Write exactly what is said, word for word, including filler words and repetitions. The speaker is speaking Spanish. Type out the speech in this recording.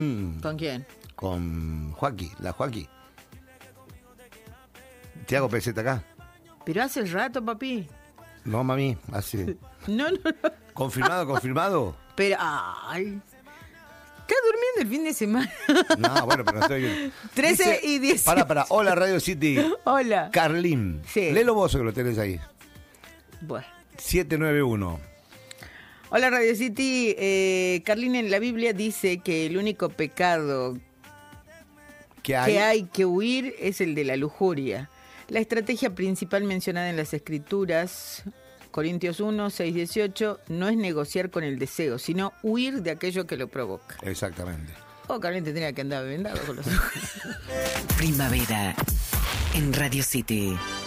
Mm, ¿Con quién? Con Joaquín, la Joaquín. Tiago Peseta acá. Pero hace rato, papi. No, mami, hace... No, no, no. ¿Confirmado, confirmado? Pero, ay. ¿Estás durmiendo el fin de semana? No, bueno, pero no estoy... trece y diez. Para, para. Hola, Radio City. Hola. Carlín. Sí. Léelo vos, que lo tenés ahí. Bueno. siete nueve uno. Hola, Radio City. Eh, Carlín, en la Biblia dice que el único pecado ¿Qué hay? que hay que huir es el de la lujuria. La estrategia principal mencionada en las Escrituras, Corintios uno, seis, dieciocho, no es negociar con el deseo, sino huir de aquello que lo provoca. Exactamente. Oh, Carlín tendría que andar vendado con los ojos. Primavera en Radio City.